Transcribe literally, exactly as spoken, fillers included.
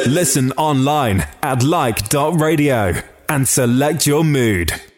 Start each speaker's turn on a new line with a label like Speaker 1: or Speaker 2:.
Speaker 1: Listen online at like dot radio and select your mood.